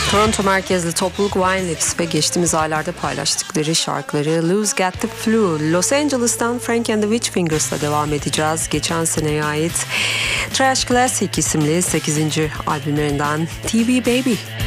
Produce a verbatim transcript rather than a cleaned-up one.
Toronto merkezli topluluk Wine Lips ve geçtiğimiz aylarda paylaştıkları şarkıları Lou's Got The Flu. Los Angeles'tan Frank and the Witch Fingers'la devam edeceğiz. Geçen seneye ait Trash Classic isimli sekizinci albümlerinden T V Baby.